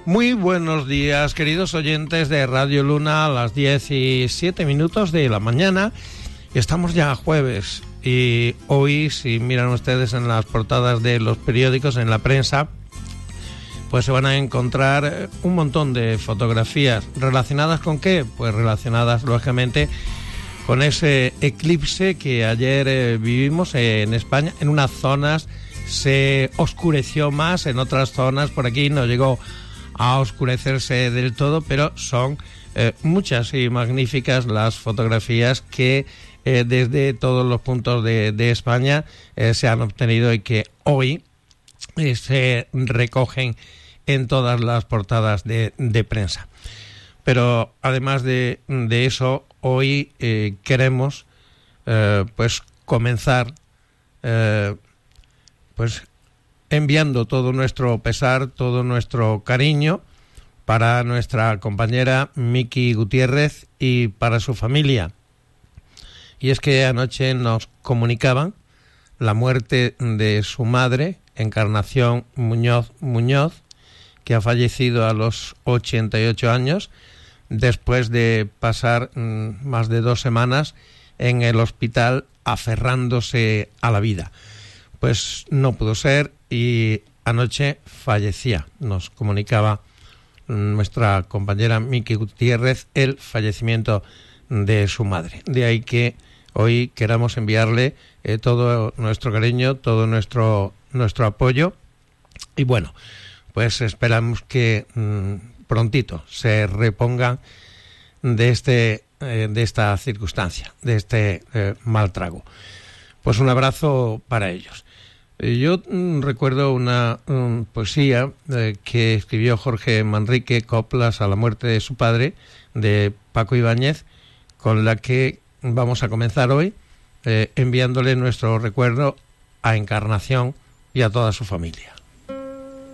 Muy buenos días, queridos oyentes de Radio Luna, a las 10:07 de la mañana. Estamos ya jueves y hoy, si miran ustedes en las portadas de los periódicos, en la prensa, pues se van a encontrar un montón de fotografías. ¿Relacionadas con qué? Pues relacionadas, lógicamente, con ese eclipse que ayer vivimos en España. En unas zonas se oscureció más, en otras zonas por aquí no llegó a oscurecerse del todo, pero son muchas y magníficas las fotografías que desde todos los puntos de España se han obtenido y que hoy se recogen en todas las portadas de prensa. Pero además de eso, hoy queremos pues comenzar pues enviando todo nuestro pesar, todo nuestro cariño para nuestra compañera Miki Gutiérrez y para su familia. Y es que anoche nos comunicaban la muerte de su madre, Encarnación Muñoz, que ha fallecido a los 88 años, después de pasar más de 2 semanas en el hospital aferrándose a la vida. Pues no pudo ser y anoche fallecía. Nos comunicaba nuestra compañera Miki Gutiérrez el fallecimiento de su madre. De ahí que hoy queramos enviarle todo nuestro cariño, todo nuestro apoyo. Y bueno, pues esperamos que prontito se repongan de esta circunstancia, de este mal trago. Pues un abrazo para ellos. Yo recuerdo una poesía que escribió Jorge Manrique, coplas a la muerte de su padre, de Paco Ibáñez, con la que vamos a comenzar hoy, enviándole nuestro recuerdo a Encarnación y a toda su familia.